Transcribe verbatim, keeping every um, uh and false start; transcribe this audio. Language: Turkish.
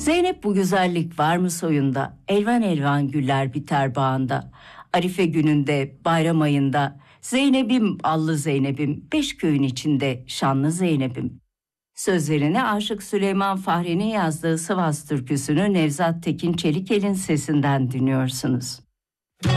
Zeynep bu güzellik var mı soyunda? Elvan elvan güller biter bağında. Arife gününde, bayram ayında. Zeynep'im, allı Zeynep'im, beş köyün içinde şanlı Zeynep'im. Sözlerini Aşık Süleyman Fahri'nin yazdığı Sivas türküsünü Nevzat Tekin Çelikel'in sesinden dinliyorsunuz.